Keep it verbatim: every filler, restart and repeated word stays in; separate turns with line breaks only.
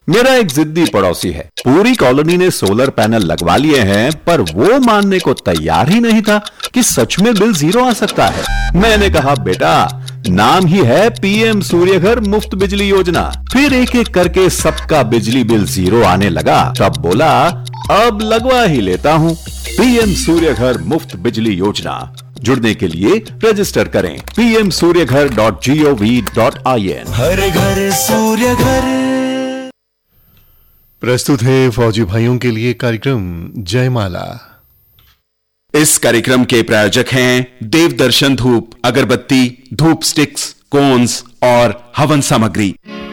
मेरा एक जिद्दी पड़ोसी है, पूरी कॉलोनी ने सोलर पैनल लगवा लिए हैं, पर वो मानने को तैयार ही नहीं था कि सच में बिल जीरो आ सकता है। मैंने कहा, बेटा, नाम ही है पीएम सूर्यघर मुफ्त बिजली योजना। फिर एक एक करके सबका बिजली बिल जीरो आने लगा। तब बोला, अब लगवा ही लेता हूँ। पीएम सूर्यघर मुफ्त बिजली योजना। जुड़ने के लिए रजिस्टर करें P M Surya Ghar dot G O V dot I N.
हर घर सूर्यघर।
प्रस्तुत है फौजी भाइयों के लिए कार्यक्रम जयमाला।
इस कार्यक्रम के प्रायोजक हैं देवदर्शन धूप, अगरबत्ती, धूप स्टिक्स, कोन्स और हवन सामग्री।